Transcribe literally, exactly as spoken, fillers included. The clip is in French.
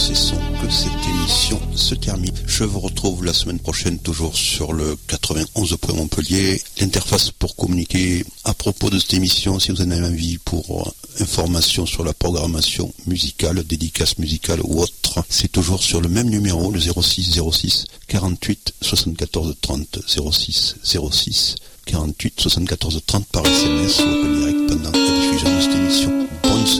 ces sons que cette émission se termine. Je vous retrouve la semaine prochaine toujours sur le quatre-vingt-onze point Montpellier. L'interface pour communiquer à propos de cette émission, si vous en avez envie, pour information sur la programmation musicale, dédicace musicale ou autre, c'est toujours sur le même numéro, le zéro six zéro six quarante-huit soixante-quatorze trente, zéro six zéro six quarante-huit soixante-quatorze trente par S M S ou en direct pendant la diffusion de cette émission.